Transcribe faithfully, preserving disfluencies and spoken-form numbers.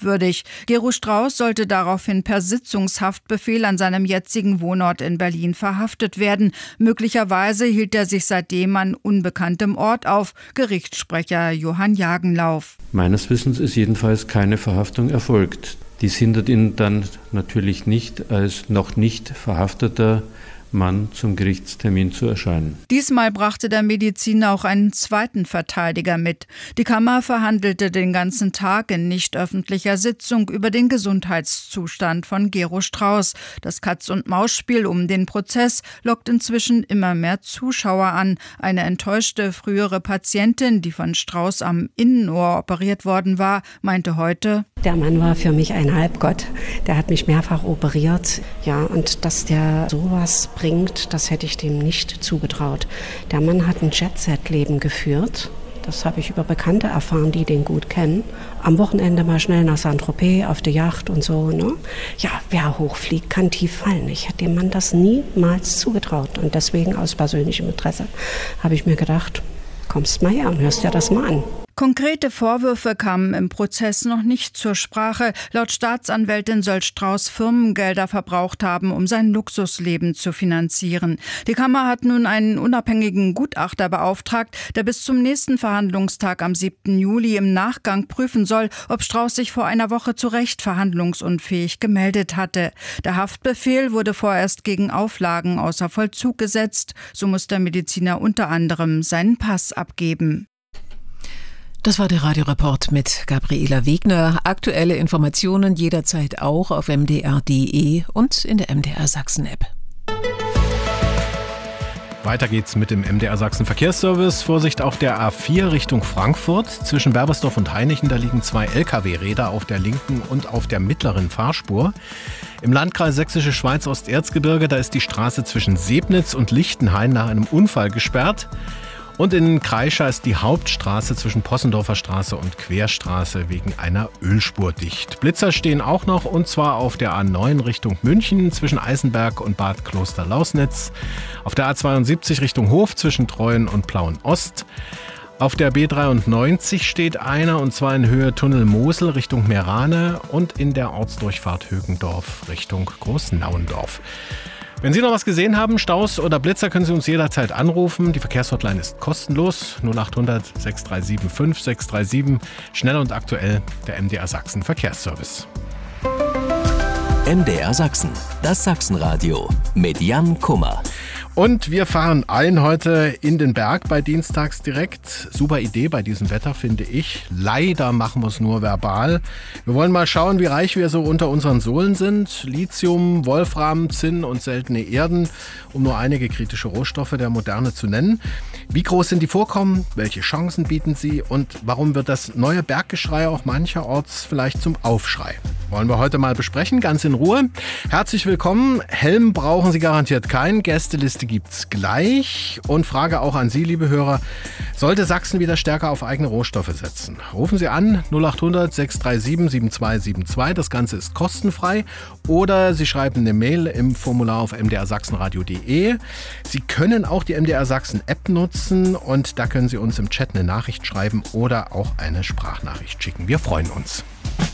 glaubwürdig. Gero Strauß sollte daraufhin per Sitzungshaftbefehl an seinem jetzigen Wohnort in Berlin verhaftet werden. Möglicherweise hielt er sich seitdem an unbekanntem Ort auf. Gerichtssprecher Johann Jagenlauf. Meines Wissens ist jedenfalls keine Verhaftung erfolgt. Dies hindert ihn dann natürlich nicht, als noch nicht verhafteter Mann zum Gerichtstermin zu erscheinen. Diesmal brachte der Mediziner auch einen zweiten Verteidiger mit. Die Kammer verhandelte den ganzen Tag in nicht öffentlicher Sitzung über den Gesundheitszustand von Gero Strauß. Das Katz-und-Maus-Spiel um den Prozess lockt inzwischen immer mehr Zuschauer an. Eine enttäuschte frühere Patientin, die von Strauß am Innenohr operiert worden war, meinte heute: Der Mann war für mich ein Halbgott. Der hat mich mehrfach operiert. Ja, und dass der sowas bringt, das hätte ich dem nicht zugetraut. Der Mann hat ein Jet-Set-Leben geführt. Das habe ich über Bekannte erfahren, die den gut kennen. Am Wochenende mal schnell nach Saint-Tropez auf der Yacht und so. Ne? Ja, wer hochfliegt, kann tief fallen. Ich hätte dem Mann das niemals zugetraut. Und deswegen aus persönlichem Interesse habe ich mir gedacht, kommst mal her und hörst dir das mal an. Konkrete Vorwürfe kamen im Prozess noch nicht zur Sprache. Laut Staatsanwältin soll Strauß Firmengelder verbraucht haben, um sein Luxusleben zu finanzieren. Die Kammer hat nun einen unabhängigen Gutachter beauftragt, der bis zum nächsten Verhandlungstag am siebten Juli im Nachgang prüfen soll, ob Strauß sich vor einer Woche zu Recht verhandlungsunfähig gemeldet hatte. Der Haftbefehl wurde vorerst gegen Auflagen außer Vollzug gesetzt. So muss der Mediziner unter anderem seinen Pass abgeben. Das war der Radioreport mit Gabriela Wegner. Aktuelle Informationen jederzeit auch auf m d r punkt d e und in der M D R Sachsen App. Weiter geht's mit dem M D R Sachsen Verkehrsservice. Vorsicht auf der A vier Richtung Frankfurt. Zwischen Berbersdorf und Hainichen, da liegen zwei L K W-Räder auf der linken und auf der mittleren Fahrspur. Im Landkreis Sächsische Schweiz Osterzgebirge, da ist die Straße zwischen Sebnitz und Lichtenhain nach einem Unfall gesperrt. Und in Kreischa ist die Hauptstraße zwischen Possendorfer Straße und Querstraße wegen einer Ölspur dicht. Blitzer stehen auch noch, und zwar auf der A neun Richtung München zwischen Eisenberg und Bad Kloster-Lausnitz, auf der A zweiundsiebzig Richtung Hof zwischen Treuen und Plauen-Ost. Auf der B dreiundneunzig steht einer, und zwar in Höhe Tunnel Mosel Richtung Meerane und in der Ortsdurchfahrt Högendorf Richtung Großnauendorf. Wenn Sie noch was gesehen haben, Staus oder Blitzer, können Sie uns jederzeit anrufen. Die Verkehrshotline ist kostenlos. null acht hundert sechs drei sieben fünf sechs drei sieben. Schnell und aktuell der M D R Sachsen Verkehrsservice. M D R Sachsen, das Sachsenradio mit Jan Kummer. Und wir fahren ein heute in den Berg bei Dienstags direkt. Super Idee bei diesem Wetter, finde ich. Leider machen wir es nur verbal. Wir wollen mal schauen, wie reich wir so unter unseren Sohlen sind. Lithium, Wolfram, Zinn und seltene Erden, um nur einige kritische Rohstoffe der Moderne zu nennen. Wie groß sind die Vorkommen? Welche Chancen bieten sie? Und warum wird das neue Berggeschrei auch mancherorts vielleicht zum Aufschrei? Wollen wir heute mal besprechen, ganz in Ruhe. Herzlich willkommen. Helm brauchen Sie garantiert keinen. Gästeliste gibt's gleich. Und Frage auch an Sie, liebe Hörer. Sollte Sachsen wieder stärker auf eigene Rohstoffe setzen? Rufen Sie an null acht hundert sechs drei sieben sieben zwei sieben zwei. Das Ganze ist kostenfrei. Oder Sie schreiben eine Mail im Formular auf m d r sachsenradio punkt d e. Sie können auch die M D R Sachsen App nutzen und da können Sie uns im Chat eine Nachricht schreiben oder auch eine Sprachnachricht schicken. Wir freuen uns.